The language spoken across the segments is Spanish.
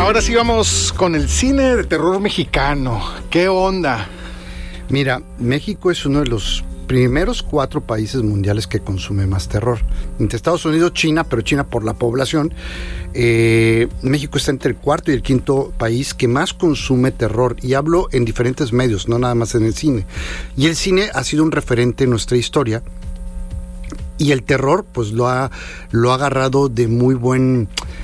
ahora sí vamos con el cine de terror mexicano. ¿Qué onda? Mira, México es uno de los primeros 4 países mundiales que consume más terror. Entre Estados Unidos, China, pero China por la población. México está entre el 4º y el 5º país que más consume terror. Y hablo en diferentes medios, no nada más en el cine. Y el cine ha sido un referente en nuestra historia. Y el terror, pues lo ha agarrado de muy buen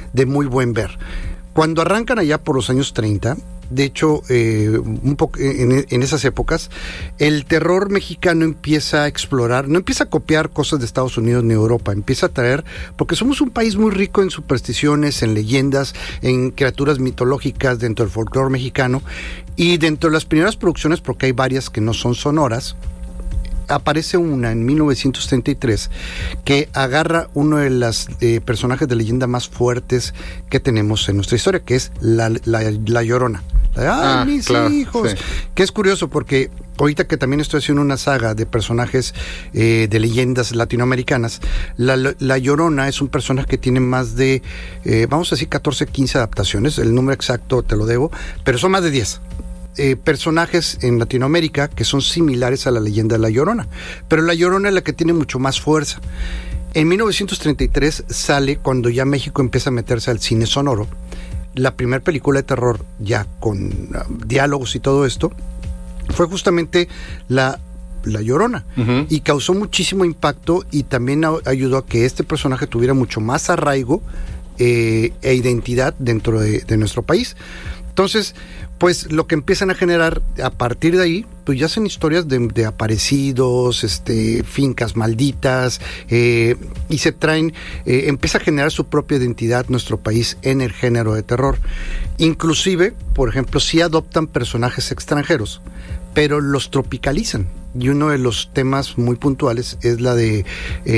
ver. Cuando arrancan allá por los años 30, de hecho, un poco en esas épocas, el terror mexicano empieza a explorar, no empieza a copiar cosas de Estados Unidos ni Europa, empieza a traer, porque somos un país muy rico en supersticiones, en leyendas, en criaturas mitológicas dentro del folclore mexicano, y dentro de las primeras producciones, porque hay varias que no son sonoras, aparece una en 1933 que agarra uno de los personajes de leyenda más fuertes que tenemos en nuestra historia, que es la Llorona. Mis hijos. Sí. Que es curioso porque ahorita que también estoy haciendo una saga de personajes de leyendas latinoamericanas, la Llorona es un personaje que tiene más de, vamos a decir 14, 15 adaptaciones, el número exacto te lo debo, pero son más de 10. Personajes en Latinoamérica que son similares a la leyenda de La Llorona, pero La Llorona es la que tiene mucho más fuerza. En 1933 sale, cuando ya México empieza a meterse al cine sonoro, la primera película de terror ya con diálogos y todo esto, fue justamente La Llorona, y causó muchísimo impacto y también ayudó a que este personaje tuviera mucho más arraigo e identidad dentro de nuestro país. Entonces, pues lo que empiezan a generar a partir de ahí, pues ya son historias de aparecidos, fincas malditas, y se traen, empieza a generar su propia identidad nuestro país en el género de terror. Inclusive, por ejemplo, sí adoptan personajes extranjeros, pero los tropicalizan. Y uno de los temas muy puntuales es la de,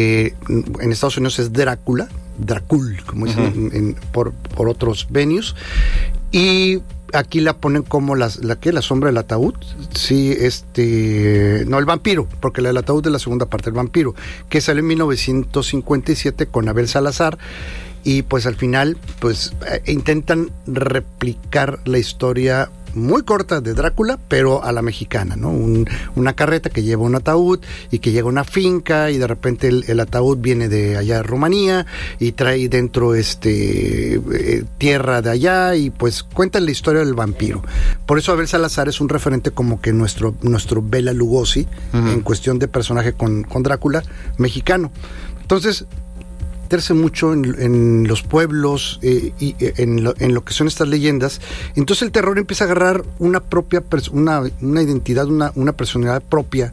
en Estados Unidos es Drácula, como dicen por otros venues, y aquí la ponen como la sombra del ataúd, sí, no, el vampiro, porque la del ataúd es la segunda parte, el vampiro, que sale en 1957 con Abel Salazar, y pues al final pues intentan replicar la historia muy corta de Drácula, pero a la mexicana, ¿no? Una carreta que lleva un ataúd y que llega a una finca y de repente el ataúd viene de allá de Rumanía y trae dentro tierra de allá y pues cuentan la historia del vampiro. Por eso Abel Salazar es un referente como que nuestro Bela Lugosi en cuestión de personaje con Drácula mexicano. Entonces, meterse mucho en los pueblos y en lo que son estas leyendas. Entonces el terror empieza a agarrar una propia una identidad, una personalidad propia,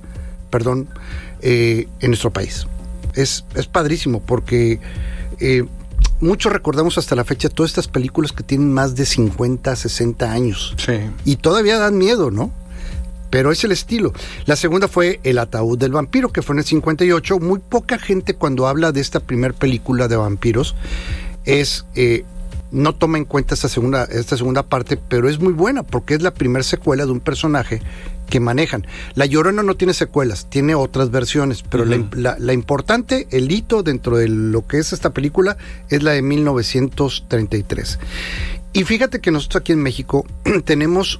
en nuestro país. Es padrísimo porque muchos recordamos hasta la fecha todas estas películas que tienen más de 50, 60 años. Sí. Y todavía dan miedo, ¿no? Pero es el estilo. La segunda fue El ataúd del vampiro, que fue en el 58. Muy poca gente cuando habla de esta primer película de vampiros no toma en cuenta esta segunda parte, pero es muy buena porque es la primera secuela de un personaje que manejan. La Llorona no tiene secuelas, tiene otras versiones, pero la importante, el hito dentro de lo que es esta película es la de 1933. Y fíjate que nosotros aquí en México tenemos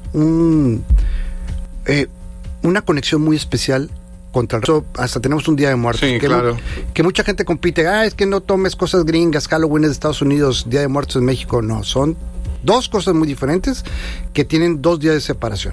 una conexión muy especial contra el resto. Hasta tenemos un Día de Muertos, sí, claro, que mucha gente compite, es que no tomes cosas gringas, Halloween es de Estados Unidos, Día de Muertos en México. No, son dos cosas muy diferentes que tienen 2 días de separación.